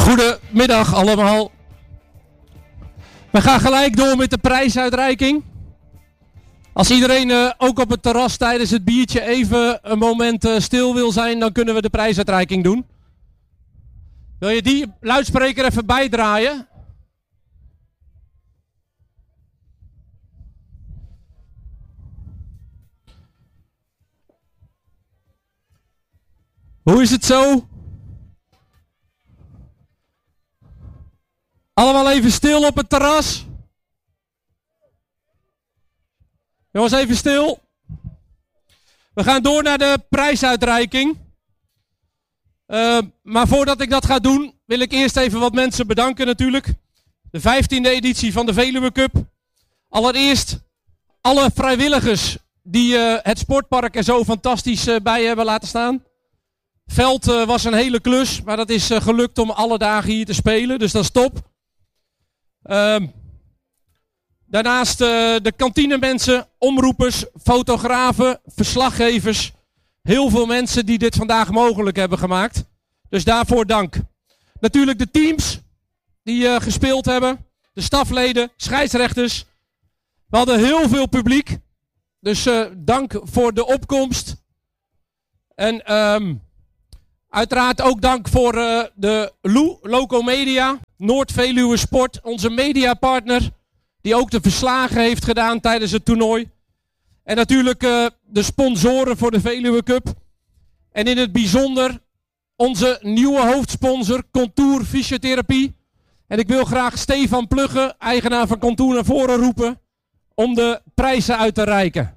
Goedemiddag allemaal. We gaan gelijk door met de prijsuitreiking. Als iedereen ook op het terras tijdens het biertje even een moment stil wil zijn, dan kunnen we de prijsuitreiking doen. Wil je die luidspreker even bijdraaien? Hoe is het zo? Allemaal even stil op het terras. Jongens, even stil. We gaan door naar de prijsuitreiking. Maar voordat ik dat ga doen, wil ik eerst even wat mensen bedanken natuurlijk. De 15e editie van de Veluwe Cup. Allereerst alle vrijwilligers die het sportpark er zo fantastisch bij hebben laten staan. Veld was een hele klus, maar dat is gelukt om alle dagen hier te spelen, dus dat is top. Daarnaast de kantinemensen, omroepers, fotografen, verslaggevers. Heel veel mensen die dit vandaag mogelijk hebben gemaakt. Dus daarvoor dank. Natuurlijk de teams die gespeeld hebben. De stafleden, scheidsrechters. We hadden heel veel publiek. Dus dank voor de opkomst. En uiteraard ook dank voor de Loco Media, Noord-Veluwe Sport, onze mediapartner, die ook de verslagen heeft gedaan tijdens het toernooi. En natuurlijk de sponsoren voor de Veluwe Cup. En in het bijzonder onze nieuwe hoofdsponsor, Contour Fysiotherapie. En ik wil graag Stefan Plugge, eigenaar van Contour, naar voren roepen om de prijzen uit te reiken.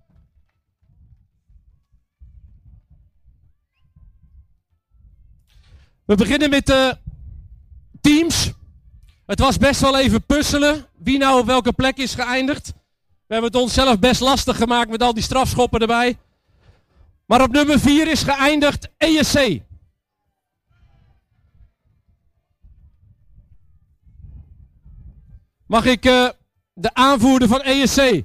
We beginnen met de teams. Het was best wel even puzzelen wie nou op welke plek is geëindigd. We hebben het onszelf best lastig gemaakt met al die strafschoppen erbij. Maar op nummer 4 is geëindigd ESC. Mag ik de aanvoerder van ESC?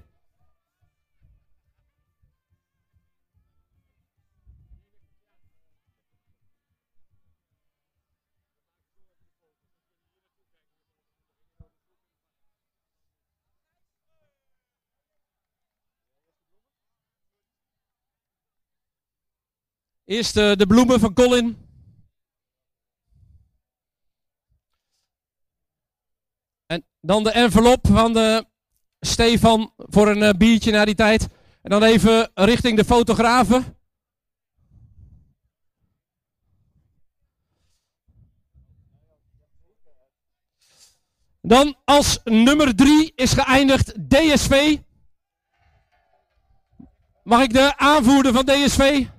Eerst de bloemen van Colin. En dan de envelop van de Stefan voor een biertje na die tijd. En dan even richting de fotografen. Dan als nummer 3 is geëindigd DSV. Mag ik de aanvoerder van DSV?